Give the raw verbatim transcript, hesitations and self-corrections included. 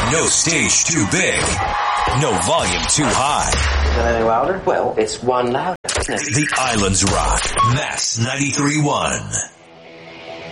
No stage too big. No volume too high. Is that any louder? Well, it's one louder. The Islands Rock. Mass ninety-three point one.